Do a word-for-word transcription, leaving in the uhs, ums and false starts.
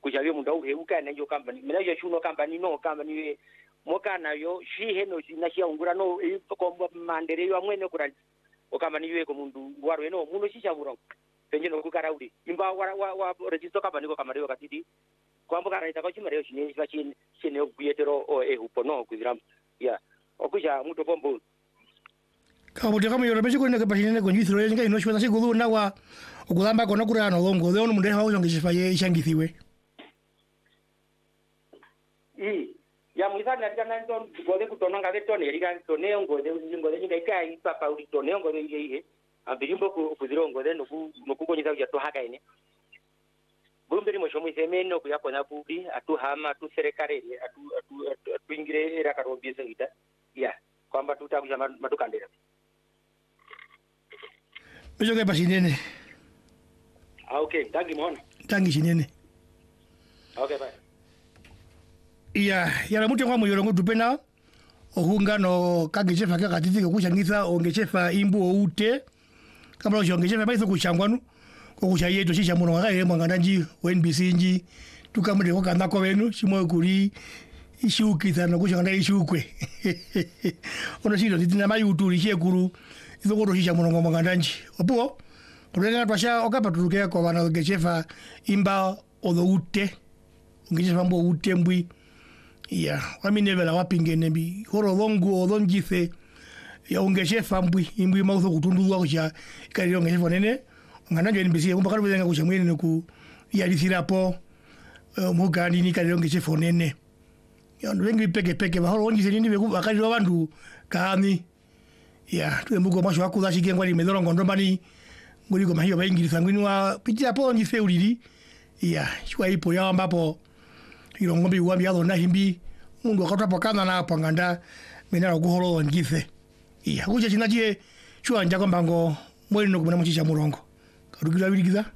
kujawe munda uheuka na yo company mina yo chuno company no company mokana yo shi heno na shi ungura no ko mandere yo amwene kurani o company yo ko mundu warwe no muno shi chaburo penye no kukaraudi imba wa wa register company ko kamari yo katiti kwambo kana ita ko chimare yo shine shi shine okuyetero o ehupo no kuziram ya okuja muto pombo kama kama yoro beje ko ne ka bashine ko nyithiro yenga ino shwa sigulu na wa okudamba kono kurano longo de ono munde hawo zonge shifaye ishangithiwe i ya mwisa na kana ndo gode kutonanga vetone rika toneo ngode ngode nyinga ikai papa uri toneo ngode ihe ambirimbo kuzirongo de nuku nukukonyeza ya to haka ine bumbiri mwisho mwisemeno kuyakona kudi atuhama atu serikali atu atu atuingire era karobisa ita ya kwamba tutakuja matukandera beje ke bashine ah okay tangi mona tangi shinene okay bye iya yara mutu kwa muyoro ngudupena ohungano kagechefa kakatiti kukushangitha ongechefa imbu ute kama ongechefa baitho kushangwanu kokusha yetu shisha muno ngaka yemwe ngandanji wa N B C nji tukamule ko kanako wenu shimo kuri ishukitha no kushanga ishukwe ono shiro titina mayutuli shekuru izokoro shisha muno ngoma ngandanji opo kulenga twasha okapatuluke ko bana gechefa imba odo ute ongechefa mbo ute mbwi ya waminevela wapingene bi horo longu odonjife ya ongechefa mbwi imbwi mauzo kutunduzwa kucha kali ongechefa nene nganaje N B C kumba karubenga kucha mwene ku yalithirapo mugani ni kali ongechefa nene ya ndengi peke peke bahoro onjise nini be bakali bandu kami ya tuemugo masho akuza shikengwa limedoro ngondombani nguli kwa hiyo baingirisa ngwinwa pitia po onjife ulili ya shwa ipo ya ambapo ilo ngombe uwambi yalo na himbi mundu wakatoa kana na panganda menera guhoro ngife iya kuja chinaje chwa njako mbango mwene no kumana muchicha murongo kadukira biligiza